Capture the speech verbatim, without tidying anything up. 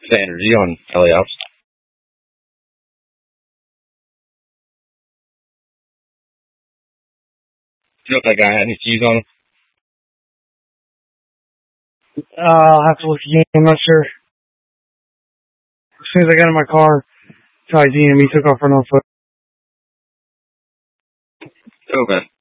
Energy on L A Ops. You know if that guy had any keys on him? Uh, I'll have to look again. I'm not sure. As soon as I got in my car, tried him. He took off running on foot. Okay.